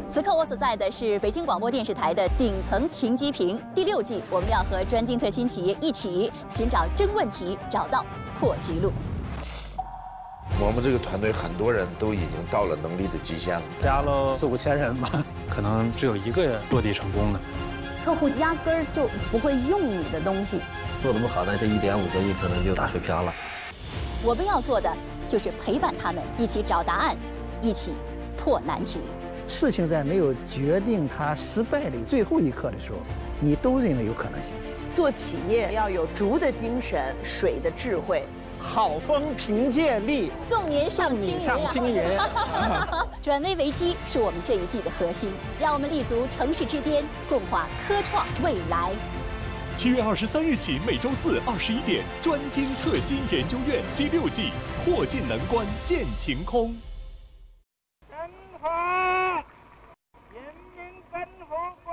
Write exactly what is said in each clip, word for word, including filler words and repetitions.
此刻我所在的是北京广播电视台的顶层停机坪。第六季，我们要和专精特新企业一起寻找真问题，找到破局路。 我们这个团队很多人都已经到了能力的极限了， 加了四五千人吧，可能只有一个落地成功的。 客户压根儿就不会用你的东西， 做得不好，那这一点五个亿可能就打水漂了。 我们要做的就是陪伴他们，一起找答案，一起破难题。 事情在没有决定它失败的最后一刻的时候，你都认为有可能性。 做企业要有竹的精神，水的智慧。 好风凭借力， 送年上青云。 上青云。 转危为机是我们这一季的核心，让我们立足城市之巅，共话科创未来。 七月二十三日起，每周四二十一点，专精特新研究院第六季，破尽能关见晴空。 中华人民共和国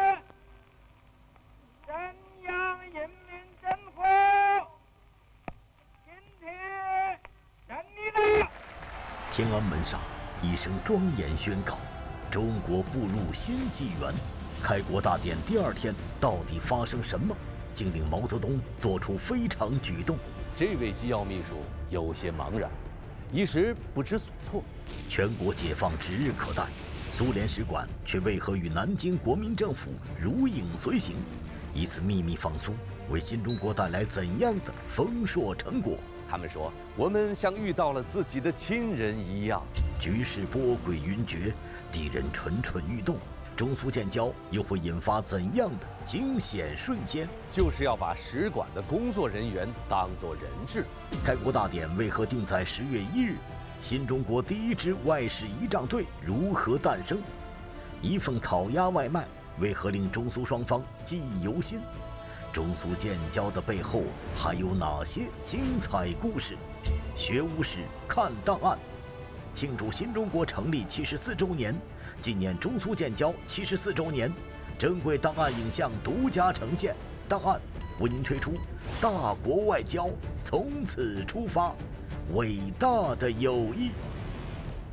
中央人民政府。 天安门上一声庄严宣告：中国步入新纪元。开国大典第二天，到底发生什么，竟令毛泽东做出非常举动？ 这位机要秘书有些茫然，一时不知所措。 全国解放指日可待，苏联使馆却为何与南京国民政府如影随形？一次秘密放苏，为新中国带来怎样的丰硕成果？ 他们说，我们像遇到了自己的亲人一样。 局势波诡云谲，敌人蠢蠢欲动，中苏建交又会引发怎样的惊险瞬间？ 就是要把使馆的工作人员当作人质。 开国大典为何定在十月一日？新中国第一支外事仪仗队如何诞生？一份烤鸭外卖为何令中苏双方记忆犹新？中苏建交的背后还有哪些精彩故事？学无史，看档案，庆祝新中国成立七十四周年，纪念中苏建交七十四周年，珍贵档案影像独家呈现。档案为您推出大国外交从此出发，伟大的友谊。